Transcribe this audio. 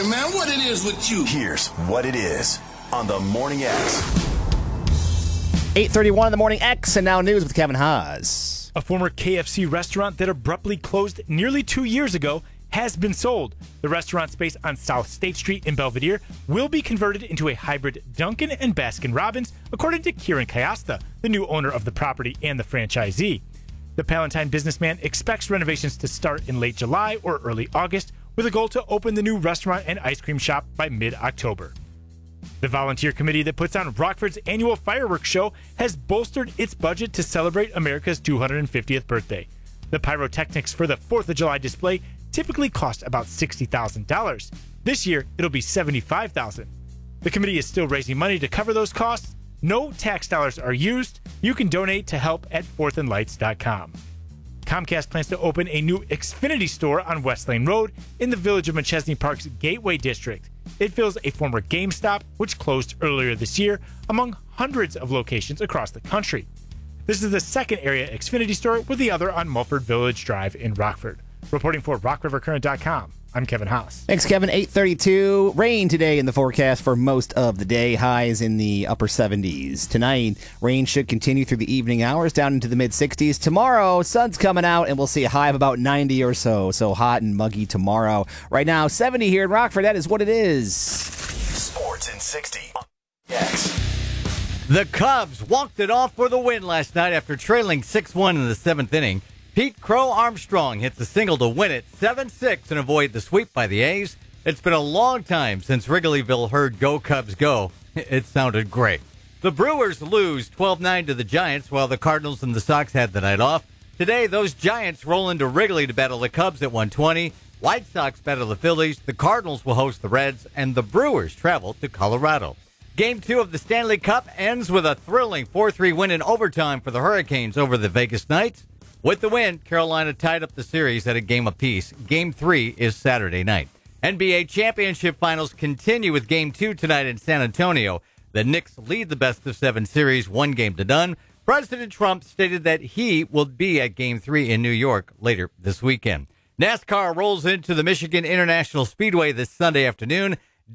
Hey, man, what it is with you? Here's what it is on the Morning X. 8:31 in the Morning X, and now news with Kevin Haas. A former KFC restaurant that abruptly closed nearly 2 years ago has been sold. The restaurant space on South State Street in Belvedere will be converted into a hybrid Dunkin' and Baskin-Robbins, according to Kieran Kayasta, the new owner of the property and the franchisee. The Palatine businessman expects renovations to start in late July or early August, with a goal to open the new restaurant and ice cream shop by mid-October. The volunteer committee that puts on Rockford's annual fireworks show has bolstered its budget to celebrate America's 250th birthday. The pyrotechnics for the 4th of July display typically cost about $60,000. This year, it'll be $75,000. The committee is still raising money to cover those costs. No tax dollars are used. You can donate to help at fourthandlights.com. Comcast plans to open a new Xfinity store on West Lane Road in the Village of Machesney Park's Gateway District. It fills a former GameStop, which closed earlier this year, among hundreds of locations across the country. This is the second area Xfinity store, with the other on Mulford Village Drive in Rockford. Reporting for RockRiverCurrent.com, I'm Kevin Haas. Thanks, Kevin. 8:32. Rain today in the forecast for most of the day. Highs in the upper 70s. Tonight, rain should continue through the evening hours down into the mid-60s. Tomorrow, sun's coming out, and we'll see a high of about 90 or so. So hot and muggy tomorrow. Right now, 70 here in Rockford. That is what it is. Sports in 60 on X. The Cubs walked it off for the win last night after trailing 6-1 in the seventh inning. Pete Crow Armstrong hits a single to win it 7-6 and avoid the sweep by the A's. It's been a long time since Wrigleyville heard "Go Cubs Go." It sounded great. The Brewers lose 12-9 to the Giants while the Cardinals and the Sox had the night off. Today, those Giants roll into Wrigley to battle the Cubs at 1:20. White Sox battle the Phillies. The Cardinals will host the Reds, and the Brewers travel to Colorado. Game 2 of the Stanley Cup ends with a thrilling 4-3 win in overtime for the Hurricanes over the Vegas Knights. With the win, Carolina tied up the series at a game apiece. Game 3 is Saturday night. NBA championship finals continue with Game 2 tonight in San Antonio. The Knicks lead the best-of-7 series 1-0. President Trump stated that he will be at Game 3 in New York later this weekend. NASCAR rolls into the Michigan International Speedway this Sunday afternoon.